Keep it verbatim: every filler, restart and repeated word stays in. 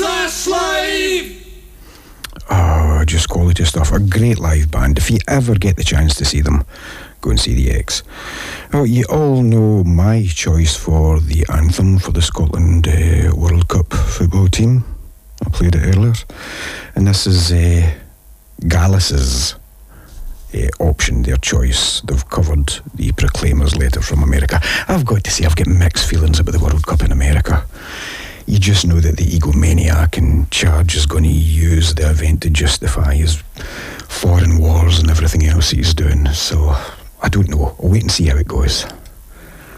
a slave! Oh, just quality stuff. A great live band. If you ever get the chance to see them, go and see the X. Oh, you all know my choice for the anthem for the Scotland uh, World Cup football team. I played it earlier. And this is uh, Gallus' uh, option, their choice. They've covered the Proclaimers' letter from America. I've got to say, I've got mixed feelings about the World Cup in America. You just know that the egomaniac in charge is going to use the event to justify his foreign wars and everything else he's doing. So, I don't know. I'll wait and see how it goes.